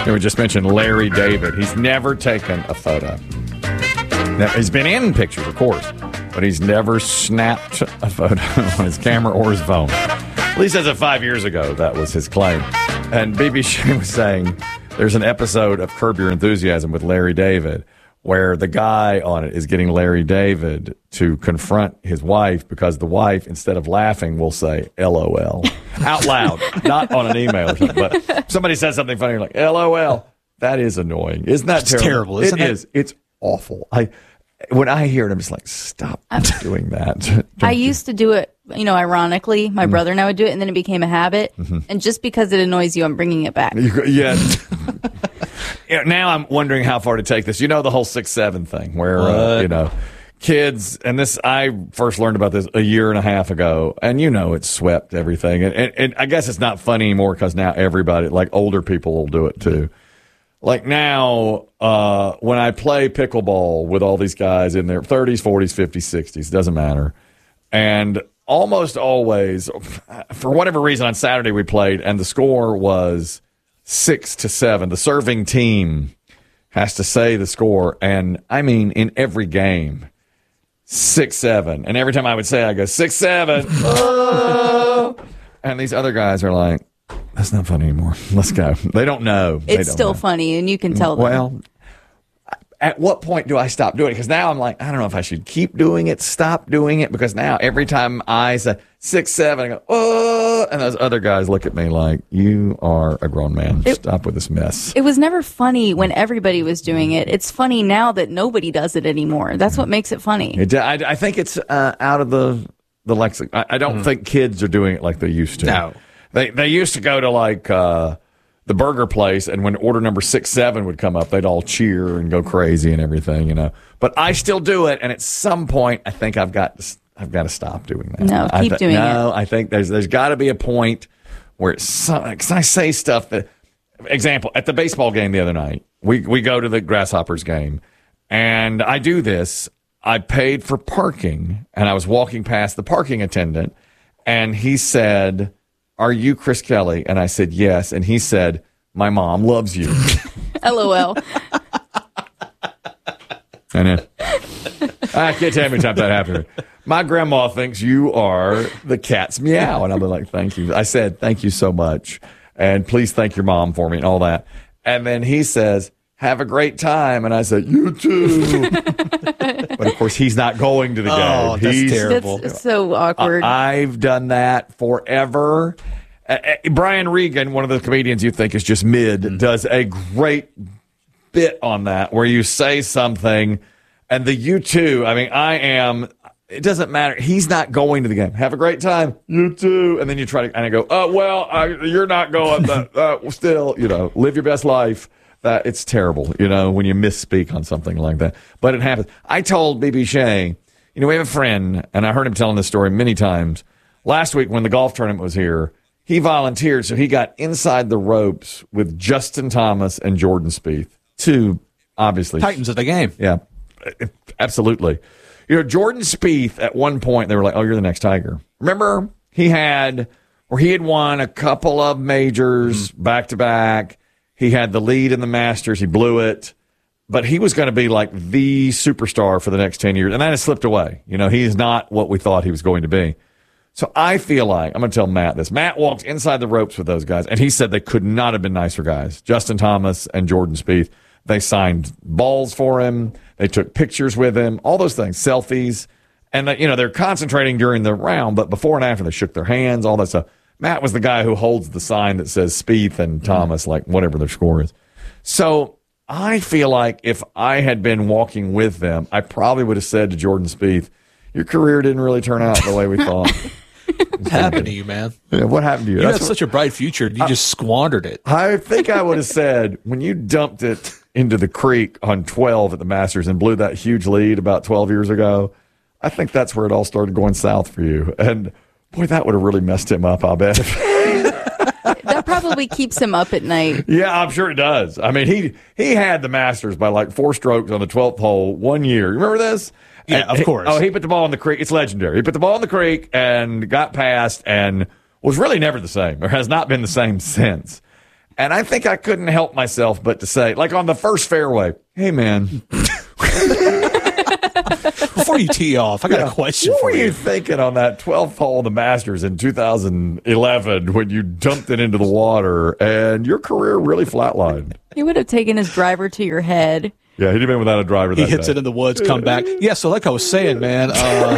We just mentioned Larry David. He's never taken a photo. Now, he's been in pictures, of course, but he's never snapped a photo on his camera or his phone. At least as of 5 years ago, that was his claim. And BBC was saying there's an episode of Curb Your Enthusiasm with Larry David where the guy on it is getting Larry David to confront his wife because the wife, instead of laughing, will say LOL out loud, not on an email or something. But somebody says something funny, you're like, LOL. That is annoying. Isn't that terrible? Isn't it? It's awful. When I hear it, I'm just like, stop doing that. I used to do it, ironically. My brother and I would do it, and then it became a habit. Mm-hmm. And just because it annoys you, I'm bringing it back. Yeah. Now I'm wondering how far to take this. The whole 6'7" thing where, kids, and this, I first learned about this a year and a half ago, and it swept everything. And I guess it's not funny anymore because now everybody, like older people, will do it too. Like now, when I play pickleball with all these guys in their 30s, 40s, 50s, 60s, doesn't matter. And almost always, for whatever reason, on Saturday we played, and the score was 6-7. The serving team has to say the score, and I mean, in every game, 6-7. And every time I would say, I go 6-7. Oh! And these other guys are like, that's not funny anymore. Let's go. They don't know. It's still funny, and you can tell them. Well, at what point do I stop doing it? Because now I'm like, I don't know if I should keep doing it, stop doing it, because now every time I say 6-7, I go, oh, and those other guys look at me like, you are a grown man. Stop with this mess. It was never funny when everybody was doing it. It's funny now that nobody does it anymore. That's what makes it funny. I think it's out of the lexicon. I don't think kids are doing it like they used to. No. They used to go to like the burger place, and when order number 6-7 would come up, they'd all cheer and go crazy and everything, But I still do it, and at some point, I think I've got to stop doing that. No, keep doing it. No, I think there's got to be a point where because I say stuff that, example, at the baseball game the other night, we go to the Grasshoppers game, and I do this. I paid for parking, and I was walking past the parking attendant, and he said, "Are you Chris Kelly?" And I said, "Yes." And he said, "My mom loves you." LOL. I know. I can't tell you how many times that happened. My grandma thinks you are the cat's meow. And I'll be like, thank you. I said, thank you so much. And please thank your mom for me and all that. And then he says, have a great time. And I said, you too. But of course, he's not going to the game. Oh, that's terrible. That's so awkward. I've done that forever. Brian Regan, one of the comedians you think is just mid, does a great bit on that where you say something and the you too. I mean, it doesn't matter. He's not going to the game. Have a great time. You too. And then you try to, and I go, oh, well, you're not going. Still, live your best life. It's terrible, when you misspeak on something like that. But it happens. I told BB Shea, we have a friend, and I heard him telling this story many times. Last week when the golf tournament was here, he volunteered, so he got inside the ropes with Justin Thomas and Jordan Spieth. Two, obviously. Titans of the game. Yeah, absolutely. Jordan Spieth, at one point, they were like, oh, you're the next Tiger. Remember, he had won a couple of majors back-to-back. He had the lead in the Masters. He blew it. But he was going to be like the superstar for the next 10 years. And that has slipped away. He's not what we thought he was going to be. So I feel like, I'm going to tell Matt this. Matt walked inside the ropes with those guys, and he said they could not have been nicer guys. Justin Thomas and Jordan Spieth. They signed balls for him. They took pictures with him, all those things, selfies. And, they're concentrating during the round, but before and after, they shook their hands, all that stuff. Matt was the guy who holds the sign that says Spieth and Thomas, like whatever their score is. So I feel like if I had been walking with them, I probably would have said to Jordan Spieth, your career didn't really turn out the way we thought. What happened to you, man? Yeah, what happened to you? You had such a bright future. You just squandered it. I think I would have said, when you dumped it into the creek on 12 at the Masters and blew that huge lead about 12 years ago, I think that's where it all started going south for you. And boy, that would have really messed him up, I bet. That probably keeps him up at night. Yeah, I'm sure it does. I mean, he had the Masters by like 4 strokes on the 12th hole one year. Remember this? Yeah, of course. He put the ball in the creek. It's legendary. He put the ball in the creek and got past and was really never the same, or has not been the same since. And I think I couldn't help myself but to say, like on the first fairway, hey, man. Before you tee off, I got a question what for were you you. thinking on that 12th hole of the Masters in 2011 when you dumped it into the water and your career really flatlined? He would have taken his driver to your head. Yeah, he'd have been without a driver that He hits day. it in the woods, come back. Yeah, so like I was saying, man,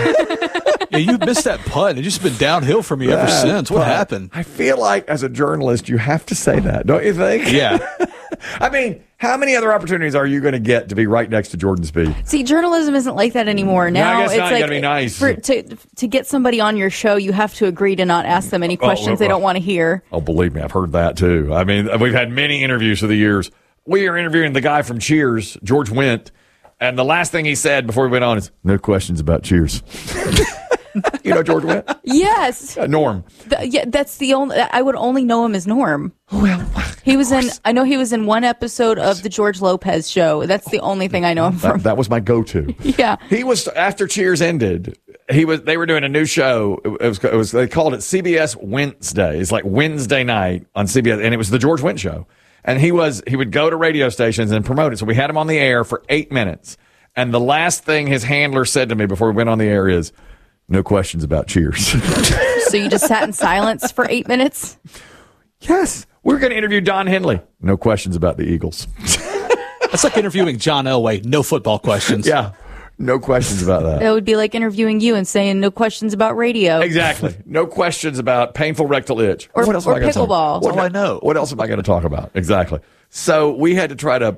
yeah, you missed that putt. It's just been downhill for me ever since. What But happened? I feel like as a journalist, you have to say that, don't you think? Yeah. I mean, how many other opportunities are you going to get to be right next to Jordan Spieth? See, journalism isn't like that anymore. I Now guess it's not. You like gotta be nice. to get somebody on your show, you have to agree to not ask them any questions they don't want to hear. Oh, believe me, I've heard that too. I mean, we've had many interviews through the years. We are interviewing the guy from Cheers, George Wendt, and the last thing he said before we went on is, no questions about Cheers. You know George Wendt? Yes, Norm. yeah, that's the only. I would only know him as Norm. Well, He was in. I know he was in one episode of the George Lopez show. That's the only thing I know him from. that was my go-to. Yeah. He was, after Cheers ended, they were doing a new show. It was they called it CBS Wednesday. It's like Wednesday night on CBS, and it was the George Wendt show. And he would go to radio stations and promote it. So we had him on the air for 8 minutes. And the last thing his handler said to me before we went on the air is, no questions about Cheers. So you just sat in silence for 8 minutes. Yes. We're going to interview Don Henley. No questions about the Eagles. That's like interviewing John Elway. No football questions. Yeah. No questions about that. That would be like interviewing you and saying no questions about radio. Exactly. No questions about painful rectal itch. Or- what else am or I gonna talk pickleball. about? That's all I know. What else am I going to talk about? Exactly. So we had to try to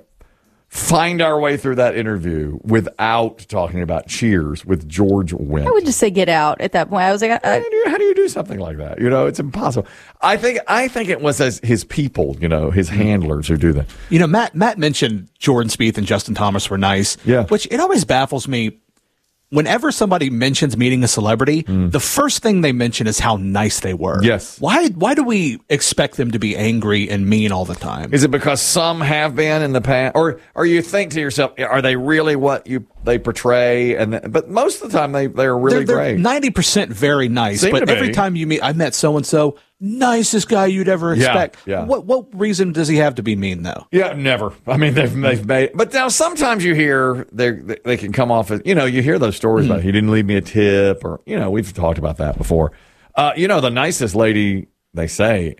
find our way through that interview without talking about Cheers with George Wendt. I would just say get out at that point. I was like, How do you do something like that? You know, it's impossible. I think it was as his people, you know, his handlers who do that. You know, Matt mentioned Jordan Spieth and Justin Thomas were nice. Yeah. Which it always baffles me. Whenever somebody mentions meeting a celebrity, the first thing they mention is how nice they were. Yes. Why do we expect them to be angry and mean all the time? Is it because some have been in the past, or you think to yourself, are they really what they portray? But most of the time they're really they're great. 90% very nice, Seem but to be. every time you meet, I met so and so, nicest guy you'd ever Yeah, expect. yeah. What reason does he have to be mean though? Yeah, never. I mean, they've made. But now sometimes you hear they can come off as, you know, you hear those stories about he didn't leave me a tip, or, you know, we've talked about that before. You know, the nicest lady, they say,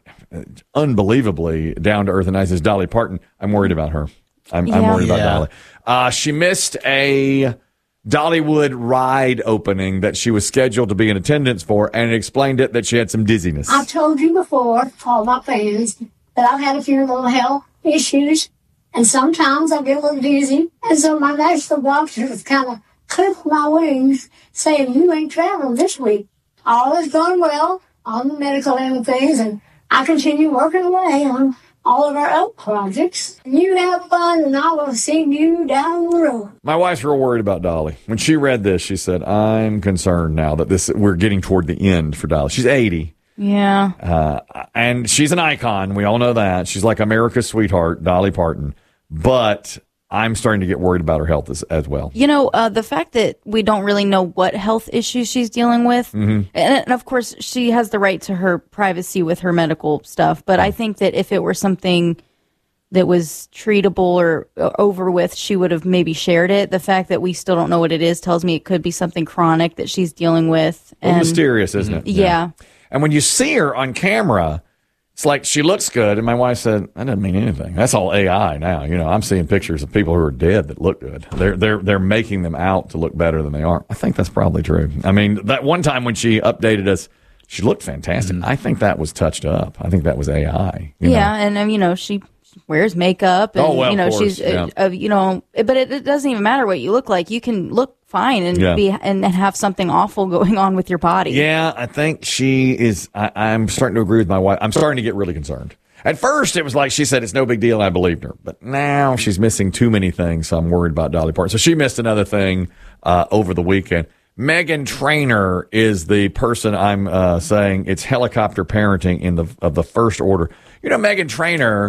unbelievably down to earth and nice, is Dolly Parton. I'm worried about her. I'm worried about Yeah. Dolly. She missed a Dollywood ride opening that she was scheduled to be in attendance for, and it explained it that she had some dizziness. I've told you before, all my fans, that I've had a few little health issues, and sometimes I get a little dizzy. And so my national doctors kind of clipped my wings, saying, you ain't traveling this week. All is going well on the medical end of things, and I continue working away on all of our oak projects. You have fun, and I will see you down the road. My wife's real worried about Dolly. When she read this, she said, I'm concerned now that we're getting toward the end for Dolly. She's 80. yeah. And she's an icon. We all know that. She's like America's sweetheart, Dolly Parton. But I'm starting to get worried about her health as well. You know, the fact that we don't really know what health issues she's dealing with, and of course, she has the right to her privacy with her medical stuff, but I think that if it were something that was treatable or over with, she would have maybe shared it. The fact that we still don't know what it is tells me it could be something chronic that she's dealing with. A little mysterious, isn't it? Yeah. And when you see her on camera, it's like she looks good. And my wife said, that doesn't mean anything. That's all AI now. You know, I'm seeing pictures of people who are dead that look good. They're making them out to look better than they are. I think that's probably true. I mean, that one time when she updated us, she looked fantastic. I think that was touched up. I think that was AI. you know? Yeah, and you know, she wears makeup, and Oh, well, you know, of course, she's yeah. you know, but it doesn't even matter what you look like. You can look fine and Yeah. be and have something awful going on with your body. Yeah, I think she is. I'm starting to agree with my wife. I'm starting to get really concerned. At first, it was like she said, it's no big deal. I believed her. But now she's missing too many things, so I'm worried about Dolly Parton. So she missed another thing over the weekend. Megan Trainor is the person I'm saying it's helicopter parenting of the first order. You know, Megan Trainor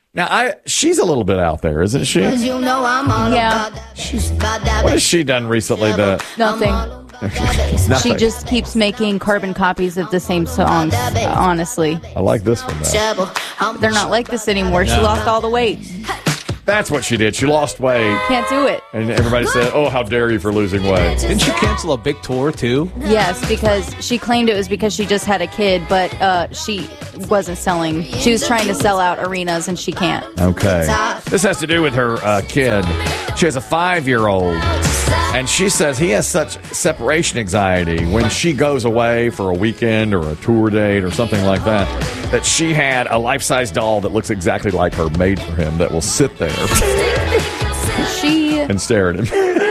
Now, she's a little bit out there, isn't she? Yeah. What has she done recently that... Nothing. Nothing. She just keeps making carbon copies of the same songs, honestly. I like this one, though. They're not like this anymore. She lost all the weight. That's what she did. She lost weight. Can't do it. And everybody said, oh, how dare you for losing weight. Didn't she cancel a big tour, too? Yes, because she claimed it was because she just had a kid, but she wasn't selling. She was trying to sell out arenas, and she can't. Okay. This has to do with her kid. She has a 5-year-old, and she says he has such separation anxiety when she goes away for a weekend or a tour date or something like that she had a life-size doll that looks exactly like her made for him that will sit there She and stare at him.